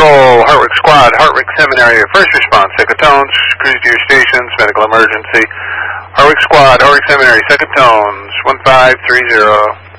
Patrol, Hartwick Squad, Hartwick Seminary, first response, second tones, cruise to your stations, medical emergency. Hartwick Squad, Hartwick Seminary, second tones, 1530.